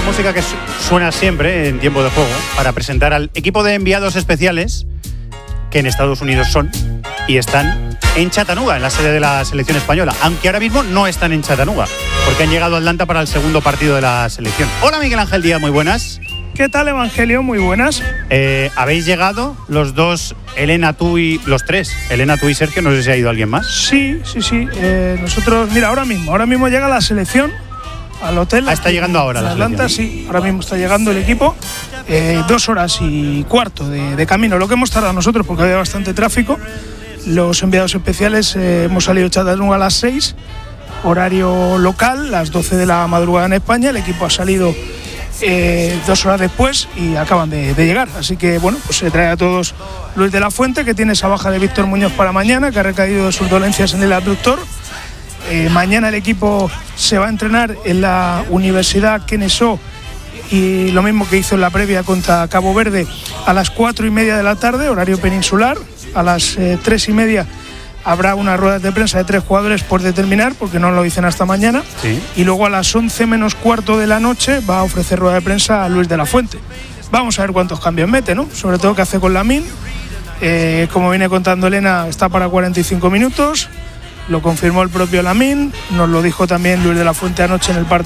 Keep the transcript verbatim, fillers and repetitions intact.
música que suena siempre en tiempo de juego para presentar al equipo de enviados especiales que en Estados Unidos son y están en Chattanooga, en la sede de la selección española, aunque ahora mismo no están en Chattanooga porque han llegado a Atlanta para el segundo partido de la selección. Hola Miguel Ángel Díaz, muy buenas. ¿Qué tal, Evangelio? Muy buenas. Eh, ¿Habéis llegado los dos, Elena, tú y los tres? Elena, tú y Sergio, no sé si ha ido alguien más. Sí, sí, sí. Eh, nosotros, mira, ahora mismo, ahora mismo llega la selección al hotel. Ah, está llegando ahora la Atlanta, sí. Ahora mismo está llegando el equipo. Eh, dos horas y cuarto de, de camino, lo que hemos tardado nosotros porque había bastante tráfico. Los enviados especiales eh, hemos salido de Chattanooga a las seis, horario local, las doce de la madrugada en España. El equipo ha salido Eh, dos horas después y acaban de, de llegar, así que bueno, pues se trae a todos Luis de la Fuente, que tiene esa baja de Víctor Muñoz para mañana, que ha recaído de sus dolencias en el abductor. Eh, mañana el equipo se va a entrenar en la Universidad Kennesaw y lo mismo que hizo en la previa contra Cabo Verde a las cuatro y media de la tarde, horario peninsular. A las eh, tres y media habrá una rueda de prensa de tres jugadores por determinar, porque no lo dicen hasta mañana. Sí. Y luego a las once menos cuarto de la noche va a ofrecer rueda de prensa a Luis de la Fuente. Vamos a ver cuántos cambios mete, ¿no? Sobre todo qué hace con Lamine. Eh, como viene contando Elena, está para cuarenta y cinco minutos. Lo confirmó el propio Lamine. Nos lo dijo también Luis de la Fuente anoche en el partido.